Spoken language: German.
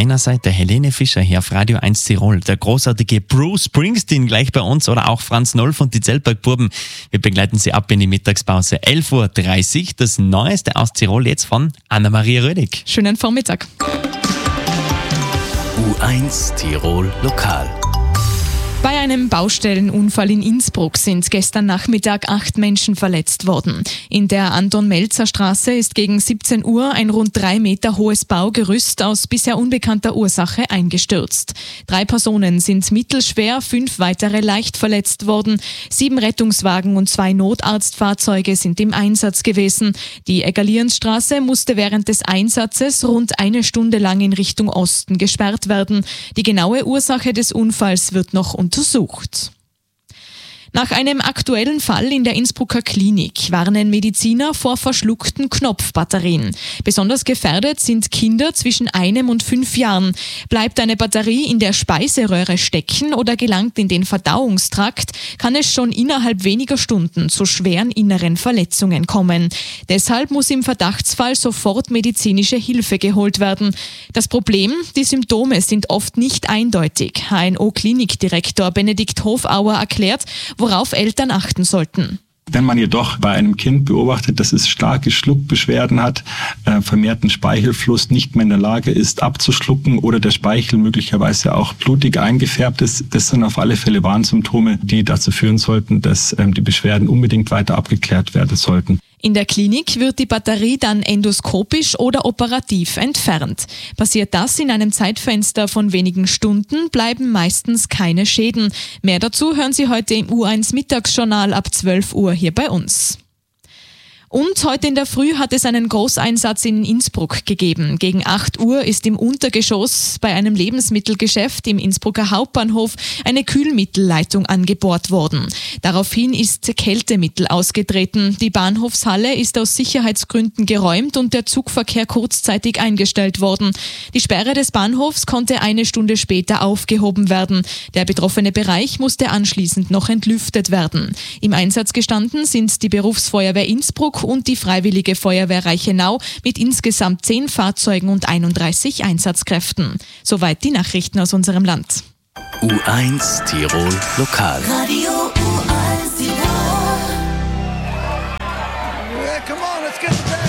meiner Seite Helene Fischer hier auf Radio 1 Tirol. Der großartige Bruce Springsteen gleich bei uns oder auch Franz Nolf und die Zeltberg-Buben. Wir begleiten Sie ab in die Mittagspause. 11.30 Uhr, das Neueste aus Tirol jetzt von Anna-Maria Rödig. Schönen Vormittag. U1 Tirol Lokal. Bei einem Baustellenunfall in Innsbruck sind gestern Nachmittag 8 Menschen verletzt worden. In der Anton-Melzer-Straße ist gegen 17 Uhr ein rund 3 Meter hohes Baugerüst aus bisher unbekannter Ursache eingestürzt. 3 Personen sind mittelschwer, 5 weitere leicht verletzt worden. 7 Rettungswagen und 2 Notarztfahrzeuge sind im Einsatz gewesen. Die Eggerliensstraße musste während des Einsatzes rund 1 Stunde lang in Richtung Osten gesperrt werden. Die genaue Ursache des Unfalls wird noch untersucht. Nach einem aktuellen Fall in der Innsbrucker Klinik warnen Mediziner vor verschluckten Knopfbatterien. Besonders gefährdet sind Kinder zwischen 1 und 5 Jahren. Bleibt eine Batterie in der Speiseröhre stecken oder gelangt in den Verdauungstrakt, kann es schon innerhalb weniger Stunden zu schweren inneren Verletzungen kommen. Deshalb muss im Verdachtsfall sofort medizinische Hilfe geholt werden. Das Problem, die Symptome sind oft nicht eindeutig. HNO-Klinikdirektor Benedikt Hofauer erklärt, worauf Eltern achten sollten. Wenn man jedoch bei einem Kind beobachtet, dass es starke Schluckbeschwerden hat, vermehrten Speichelfluss, nicht mehr in der Lage ist abzuschlucken oder der Speichel möglicherweise auch blutig eingefärbt ist, das sind auf alle Fälle Warnsymptome, die dazu führen sollten, dass die Beschwerden unbedingt weiter abgeklärt werden sollten. In der Klinik wird die Batterie dann endoskopisch oder operativ entfernt. Passiert das in einem Zeitfenster von wenigen Stunden, bleiben meistens keine Schäden. Mehr dazu hören Sie heute im U1 Mittagsjournal ab 12 Uhr hier bei uns. Und heute in der Früh hat es einen Großeinsatz in Innsbruck gegeben. Gegen 8 Uhr ist im Untergeschoss bei einem Lebensmittelgeschäft im Innsbrucker Hauptbahnhof eine Kühlmittelleitung angebohrt worden. Daraufhin ist Kältemittel ausgetreten. Die Bahnhofshalle ist aus Sicherheitsgründen geräumt und der Zugverkehr kurzzeitig eingestellt worden. Die Sperre des Bahnhofs konnte 1 Stunde später aufgehoben werden. Der betroffene Bereich musste anschließend noch entlüftet werden. Im Einsatz gestanden sind die Berufsfeuerwehr Innsbruck und die Freiwillige Feuerwehr Reichenau mit insgesamt 10 Fahrzeugen und 31 Einsatzkräften. Soweit die Nachrichten aus unserem Land. U1 Tirol Lokal. Radio U1 Tirol. Yeah, come on, let's get the band.